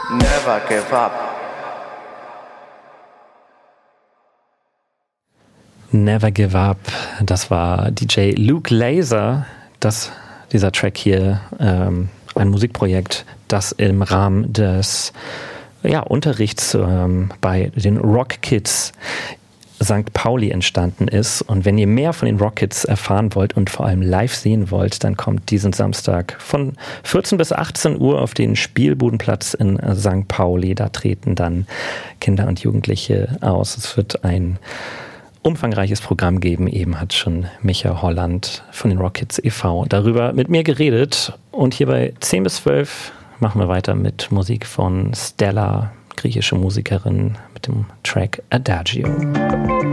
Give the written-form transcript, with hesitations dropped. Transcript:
Never give up. Never Give Up, das war DJ Luke Laser. Dieser Track hier, ein Musikprojekt, das im Rahmen des Unterrichts bei den Rock Kids St. Pauli entstanden ist. Und wenn ihr mehr von den Rock Kids erfahren wollt und vor allem live sehen wollt, dann kommt diesen Samstag von 14 bis 18 Uhr auf den Spielbudenplatz in St. Pauli. Da treten dann Kinder und Jugendliche aus. Es wird ein umfangreiches Programm geben. Eben hat schon Micha Holland von den Rock Kids e.V. darüber mit mir geredet. Und hier bei 10 bis 12 machen wir weiter mit Musik von Stella, griechische Musikerin, mit dem Track Adagio.